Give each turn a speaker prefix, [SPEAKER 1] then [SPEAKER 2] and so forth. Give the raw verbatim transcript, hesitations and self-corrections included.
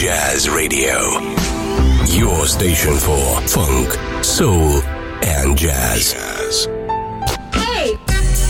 [SPEAKER 1] Jazz Radio. Your station for funk, soul, and jazz.